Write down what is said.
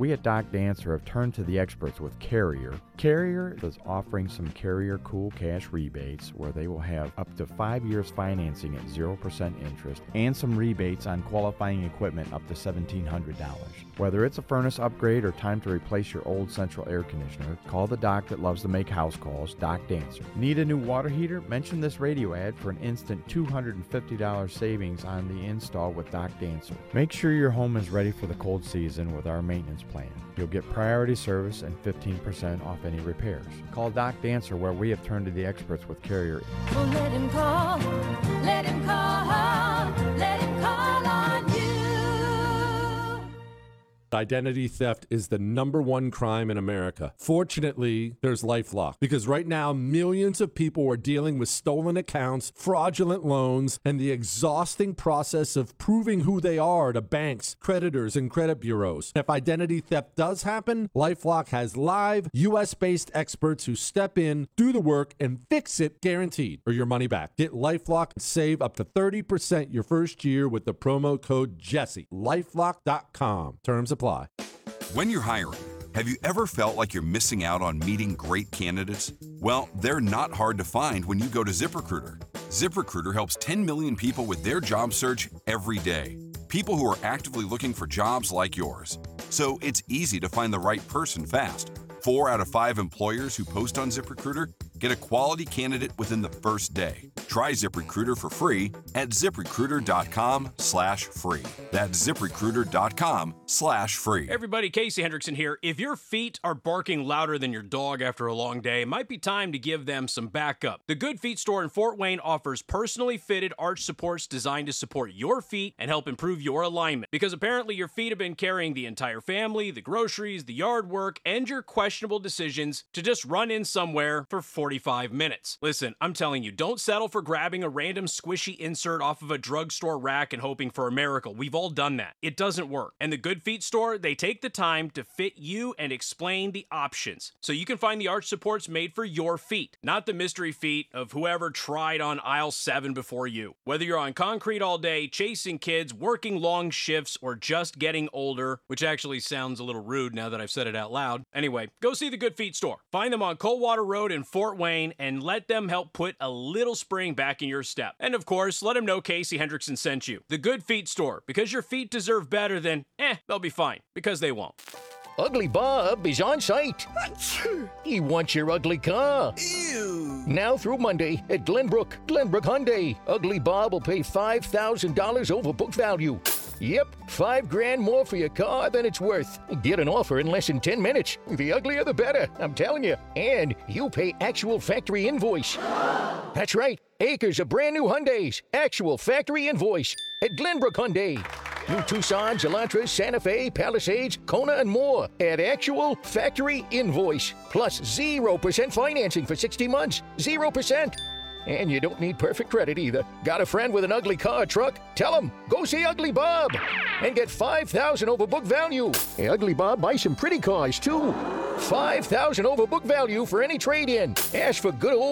We at Doc Dancer have turned to the experts with Carrier. Carrier is offering some Carrier Cool Cash rebates where they will have up to 5 years financing at 0% interest and some rebates on qualifying equipment up to $1,700. Whether it's a furnace upgrade or time to replace your old central air conditioner, call the doc that loves to make house calls, Doc Dancer. Need a new water heater? Mention this radio ad for an instant $250 savings on the install with Doc Dancer. Make sure your home is ready for the cold season with our maintenance plan. You'll get priority service and 15% off any repairs. Call Doc Dancer where we have turned to the experts with Carrier. Well, let him call on you. Identity theft is the #1 crime in America. Fortunately, there's LifeLock, because right now millions of people are dealing with stolen accounts, fraudulent loans, and the exhausting process of proving who they are to banks, creditors, and credit bureaus. If identity theft does happen, LifeLock has live US-based experts who step in, do the work, and fix it guaranteed, or your money back. Get LifeLock and save up to 30% your first year with the promo code Jesse. LifeLock.com. Terms apply. When you're hiring, have you ever felt like you're missing out on meeting great candidates? Well, they're not hard to find when you go to ZipRecruiter. ZipRecruiter helps 10 million people with their job search every day. People who are actively looking for jobs like yours. So it's easy to find the right person fast. 4 out of 5 employers who post on ZipRecruiter get a quality candidate within the first day. Try ZipRecruiter for free at ZipRecruiter.com/free. That's ZipRecruiter.com/free. Hey everybody, Casey Hendrickson here. If your feet are barking louder than your dog after a long day, it might be time to give them some backup. The Good Feet store in Fort Wayne offers personally fitted arch supports designed to support your feet and help improve your alignment. Because apparently your feet have been carrying the entire family, the groceries, the yard work, and your questionable decisions to just run in somewhere for 45 minutes. Listen, I'm telling you, don't settle for grabbing a random squishy insert off of a drugstore rack and hoping for a miracle. We've all done that. It doesn't work. And the Good Feet store, they take the time to fit you and explain the options, so you can find the arch supports made for your feet, not the mystery feet of whoever tried on aisle 7 before you. Whether you're on concrete all day, chasing kids, working long shifts, or just getting older, which actually sounds a little rude now that I've said it out loud. Anyway, go see the Good Feet store. Find them on Coldwater Road in Fort Wayne and let them help put a little spring back in your step. And of course, let them know Casey Hendrickson sent you. The Good Feet store, because your feet deserve better than, they'll be fine, because they won't. Ugly Bob is on site. He wants your ugly car. Ew. Now through Monday at Glenbrook Hyundai, Ugly Bob will pay $5,000 over book value. Yep, $5,000 more for your car than it's worth. Get an offer in less than 10 minutes. The uglier the better, I'm telling you. And you pay actual factory invoice. That's right, acres of brand new Hyundais. Actual factory invoice at Glenbrook Hyundai. New Tucsons, Elantras, Santa Fe, Palisades, Kona, and more at actual factory invoice. Plus 0% financing for 60 months. 0%. And you don't need perfect credit either. Got a friend with an ugly car or truck? Tell him, go see Ugly Bob and get $5,000 over book value. Hey, Ugly Bob buys some pretty cars too. $5,000 over book value for any trade-in. Ask for good old